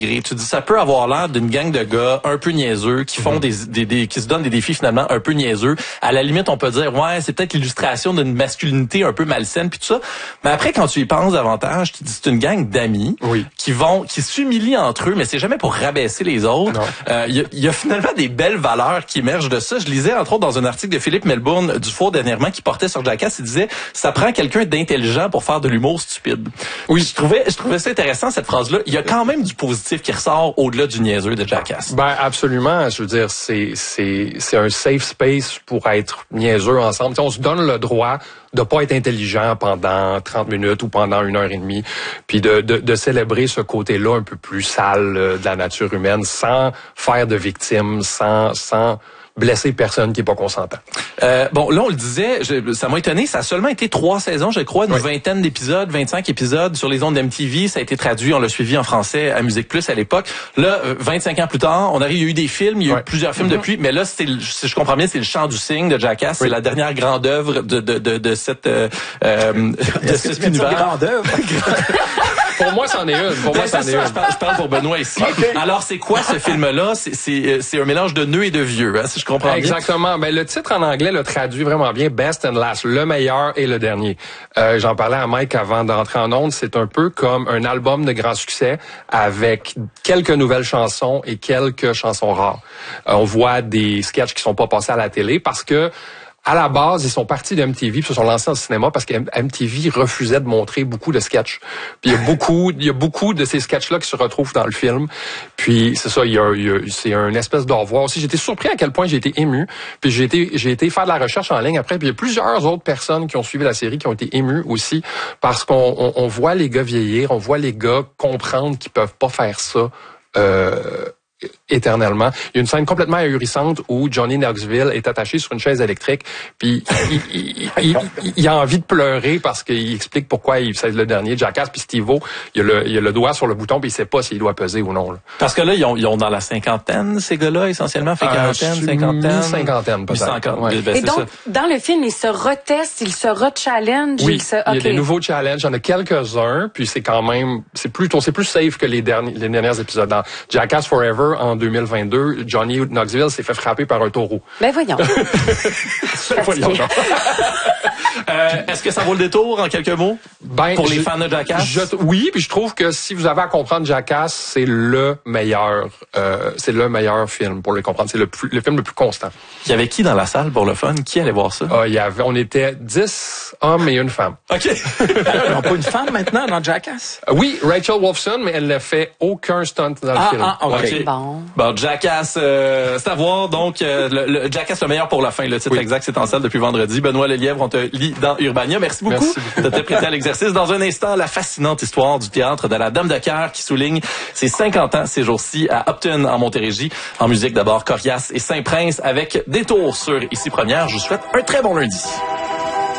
Tu dis ça peut avoir l'air d'une gang de gars un peu niaiseux qui font qui se donnent des défis finalement un peu niaiseux. À la limite, on peut dire ouais, c'est peut-être l'illustration d'une masculinité un peu malsaine puis tout ça. Mais après quand tu y penses davantage, tu dis c'est une gang d'amis qui s'humilient entre eux, mais c'est jamais pour rabaisser les autres. Il y a finalement des belles valeurs qui émergent de ça. Je lisais entre autres dans un article de Philippe Melbourne Dufour dernièrement qui portait sur Jackass, il disait ça prend quelqu'un d'intelligent pour faire de l'humour stupide. Oui, je trouvais ça intéressant cette phrase-là. Il y a quand même du positif qui ressort au-delà du niaiseux de Jackass. Ben absolument, je veux dire c'est un safe space pour être niaiseux ensemble. T'sais, on se donne le droit de pas être intelligent pendant 30 minutes ou pendant 1h30, puis de célébrer ce côté-là un peu plus sale de la nature humaine sans faire de victimes, sans blesser personne qui est pas consentant. Bon, là, on le disait, ça m'a étonné, ça a seulement été 3 saisons, je crois, une vingtaine d'épisodes, 25 épisodes sur les ondes d'MTV. Ça a été traduit, on l'a suivi en français à Musique Plus à l'époque. Là, 25 ans plus tard, il y a eu des films, il y a eu plusieurs films depuis, mais là, si je comprends bien, c'est le chant du cygne de Jackass, c'est la dernière grande œuvre de cet univers. Grande œuvre? Pour moi, c'en est une. Je parle pour Benoît ici. Okay. Alors, c'est quoi ce film-là? C'est un mélange de nœuds et de vieux, hein, si je comprends bien. Exactement. Ben, le titre en anglais le traduit vraiment bien. Best and Last. Le meilleur et le dernier. J'en parlais à Mike avant d'entrer en ondes. C'est un peu comme un album de grand succès avec quelques nouvelles chansons et quelques chansons rares. On voit des sketchs qui sont pas passés à la télé parce que à la base, ils sont partis de MTV puis se sont lancés en cinéma parce que MTV refusait de montrer beaucoup de sketchs. Puis il y a beaucoup de ces sketchs-là qui se retrouvent dans le film. Puis c'est ça, c'est une espèce d'au revoir aussi. J'étais surpris à quel point j'ai été ému. Puis j'ai été faire de la recherche en ligne après. Puis il y a plusieurs autres personnes qui ont suivi la série qui ont été émues aussi parce qu'on voit les gars vieillir, on voit les gars comprendre qu'ils peuvent pas faire ça. Éternellement. Il y a une scène complètement ahurissante où Johnny Knoxville est attaché sur une chaise électrique, puis il a envie de pleurer parce qu'il explique pourquoi c'est le dernier Jackass, puis Steve-O, il a le doigt sur le bouton, puis il sait pas s'il doit peser ou non. Là. Parce que là, ils ont dans la cinquantaine, ces gars-là, essentiellement, fait cinquantaine peut-être. Ouais. Et donc, dans le film, ils se retestent, ils se re-challenge. Oui, il y a des nouveaux challenges, il y en a quelques-uns, puis c'est quand même, c'est plus safe que les derniers épisodes. Dans Jackass Forever, en 2022, Johnny Knoxville s'est fait frapper par un taureau. Ben voyons. Voyons. Est-ce que ça vaut le détour en quelques mots pour les fans de Jackass? Oui, puis je trouve que si vous avez à comprendre Jackass, c'est le meilleur film pour le comprendre. C'est le film le plus constant. Il y avait qui dans la salle pour le fun? Qui allait voir ça? On était 10 hommes et une femme. OK. Ils n'ont pas une femme maintenant dans Jackass? Oui, Rachel Wolfson, mais elle n'a fait aucun stunt dans le film. OK. Bon, Jackass, c'est à voir. Donc, le Jackass le meilleur pour la fin. Le titre exact, c'est en salle depuis vendredi. Benoît Lelièvre, on te lit dans Urbania. Merci beaucoup de te prêter à l'exercice. Dans un instant, la fascinante histoire du théâtre de la Dame de Cœur qui souligne ses 50 ans ces jours-ci à Upton, en Montérégie. En musique, d'abord, Corias et Saint-Prince avec Détour sur Ici Première. Je vous souhaite un très bon lundi.